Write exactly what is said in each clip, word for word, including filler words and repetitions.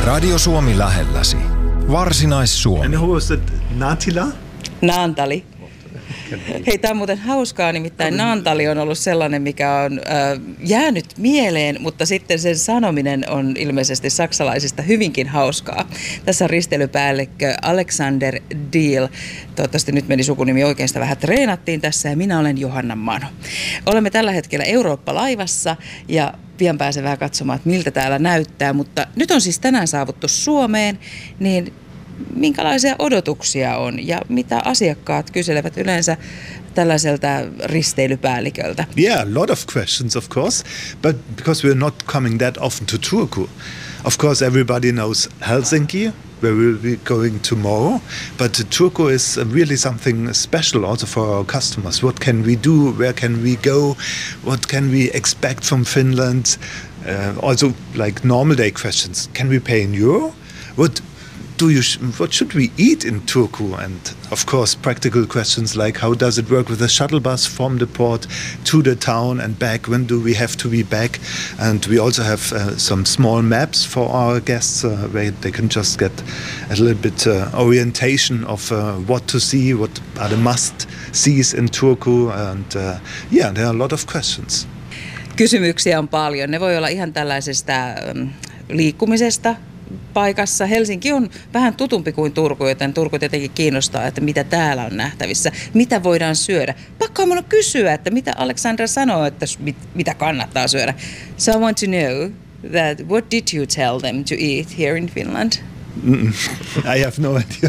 Radio Suomi lähelläsi. Varsinais-Suomi. And who was that? Naantali? Naantali. Hei, tämä on muuten hauskaa, nimittäin Naantali on ollut sellainen, mikä on äh, jäänyt mieleen, mutta sitten sen sanominen on ilmeisesti saksalaisista hyvinkin hauskaa. Tässä on risteilypäällikkö Alexander Diehl. Toivottavasti nyt meni sukunimi oikein, sitä vähän treenattiin tässä, ja minä olen Johanna Mano. Olemme tällä hetkellä Eurooppa-laivassa ja pian pääsen vähän katsomaan, että miltä täällä näyttää, mutta nyt on siis tänään saavuttu Suomeen, niin minkälaisia odotuksia on ja mitä asiakkaat kyselevät yleensä tällaiselta risteilypäälliköltä? Yeah, a lot of questions, of course, but because we're not coming that often to Turku. Of course, everybody knows Helsinki, where we'll be going tomorrow, but Turku is really something special also for our customers. What can we do? Where can we go? What can we expect from Finland? Uh, also, like normal day questions. Can we pay in euro? What do you? Sh- what should we eat in Turku? And of course, practical questions like how does it work with a shuttle bus from the port to the town and back? When do we have to be back? And we also have uh, some small maps for our guests uh, where they can just get a little bit uh, orientation of uh, what to see, what are the must-sees in Turku, and uh, yeah, there are a lot of questions. Kysymyksiä on paljon. Ne voi olla ihan tällaisesta um, liikkumisesta paikassa. Helsinki on vähän tutumpi kuin Turku, joten Turku tietenkin kiinnostaa, että mitä täällä on nähtävissä, mitä voidaan syödä. Pakko on minun kysyä, että mitä Alexandra sanoo, että mit, mitä kannattaa syödä. So I want to know that what did you tell them to eat here in Finland? Mm-mm. I have no idea.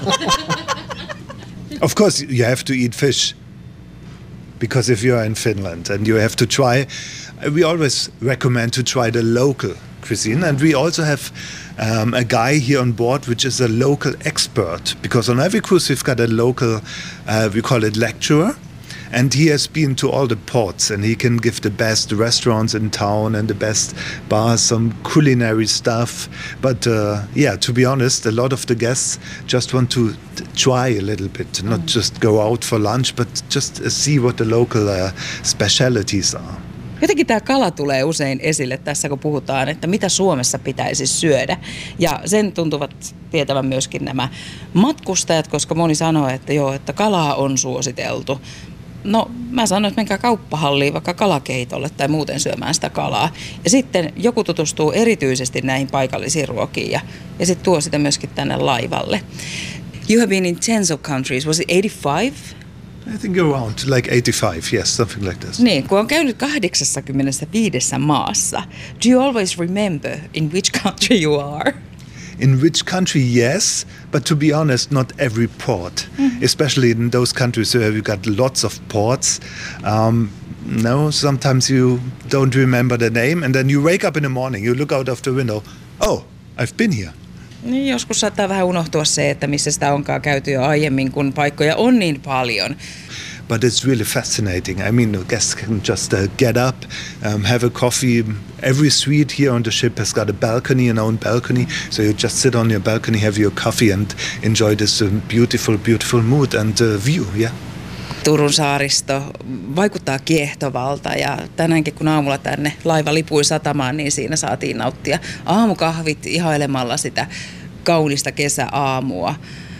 Of course, you have to eat fish. Because if you are in Finland and you have to try, we always recommend to try the local cuisine. And we also have um, a guy here on board which is a local expert. Because on every cruise we've got a local, uh, we call it lecturer. And he has been to all the ports and he can give the best restaurants in town and the best bars, some culinary stuff. But uh, yeah, to be honest, a lot of the guests just want to t- try a little bit, not mm. just go out for lunch, but just uh, see what the local uh, specialities are. Jotenkin tämä kala tulee usein esille tässä, kun puhutaan, että mitä Suomessa pitäisi syödä. Ja sen tuntuvat tietävän myöskin nämä matkustajat, koska moni sanoo, että joo, että kalaa on suositeltu. No, mä sanoin, että menkää kauppahalliin vaikka kalakeitolle tai muuten syömään sitä kalaa. Ja sitten joku tutustuu erityisesti näihin paikallisiin ruokiin ja, ja sitten tuo sitä myöskin tänne laivalle. You have been in tens of countries. Was it eighty-five? I think around like eighty-five, yes, something like this. Niin, kun on käynyt kahdeksankymmentäviisi maassa. Do you always remember in which country you are? In which country, yes, but to be honest, not every port, mm-hmm. especially in those countries where you've got lots of ports. Um, no, sometimes you don't remember the name, and then you wake up in the morning, you look out of the window, oh, I've been here. Niin, joskus saattaa vähän unohtua se, että missä sitä onkaan käyty jo aiemmin, kun paikkoja on niin paljon. But it's really fascinating. I mean, guests can just uh, get up, um, have a coffee. Every suite here on the ship has got a balcony, an own balcony. So you just sit on your balcony, have your coffee and enjoy this uh, beautiful, beautiful mood and uh, view, yeah. Turun saaristo vaikuttaa kiehtovalta ja tänäänkin kun aamulla tänne laiva lipui satamaan, niin siinä saatiin nauttia aamukahvit ihailemalla sitä kaunista kesäaamua.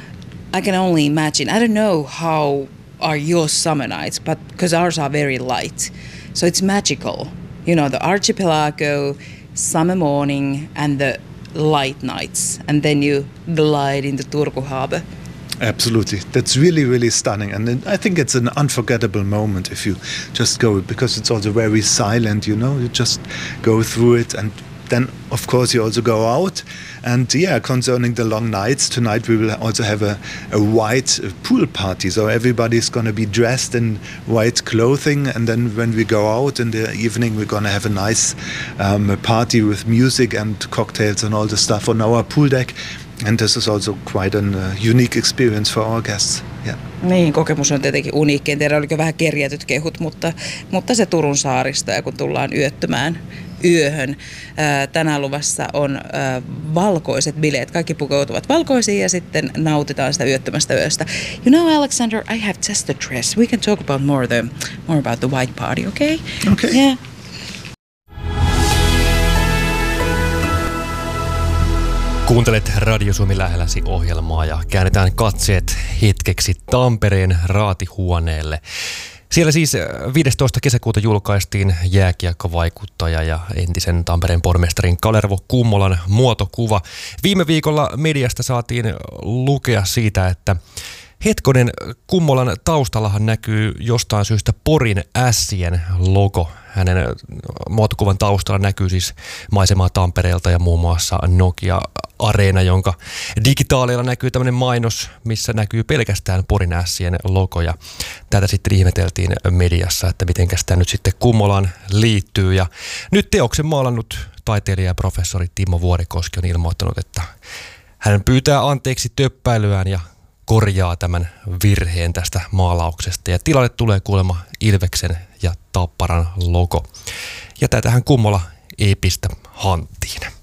I can only imagine. I don't know how are your summer nights, but because ours are very light. So it's magical. You know, the archipelago, summer morning and the light nights. And then you glide into Turku harbor. Absolutely. That's really, really stunning. And I think it's an unforgettable moment if you just go, because it's also very silent, you know, you just go through it. And then, of course, you also go out. And yeah, concerning the long nights, tonight we will also have a, a white pool party. So everybody's going to be dressed in white clothing. And then when we go out in the evening, we're going to have a nice um, party with music and cocktails and all the stuff on our pool deck. And this is also quite a uh, unique experience for our guests. Yeah. Niin, kokemus on tietenkin uniikki. En tiedä, oliko vähän kerjätyt kehut, mutta, mutta se Turun saaristo, ja kun tullaan yöttymään yöhön. Ää, tänään luvassa on ää, valkoiset bileet. Kaikki pukeutuvat valkoisiin ja sitten nautitaan sitä yöttömästä yöstä. You know, Alexander, I have just a dress. We can talk about more, the, more about the white party, okay? Okay. Yeah. Kuuntelet Radio Suomi lähelläsi -ohjelmaa ja käännetään katseet hetkeksi Tampereen raatihuoneelle. Siellä siis viidestoista kesäkuuta julkaistiin jääkiekkovaikuttaja ja entisen Tampereen pormestarin Kalervo Kummolan muotokuva. Viime viikolla mediasta saatiin lukea siitä, että hetkonen, Kummolan taustallahan näkyy jostain syystä Porin Ässien logo. Hänen muotokuvan taustalla näkyy siis maisemaa Tampereelta ja muun muassa Nokia-areena, jonka digitaalilla näkyy tämmöinen mainos, missä näkyy pelkästään Porin Ässien logo. Ja tätä sitten ihmeteltiin mediassa, että mitenkäs tämä nyt sitten Kummolaan liittyy. Ja nyt teoksen maalannut taiteilija ja professori Timo Vuorikoski on ilmoittanut, että hän pyytää anteeksi töppäilyään ja korjaa tämän virheen tästä maalauksesta. Ja tilalle tulee kuulemma Ilveksen ja Tapparan logo. Ja tätähän Kummola ei pistä hanttiin.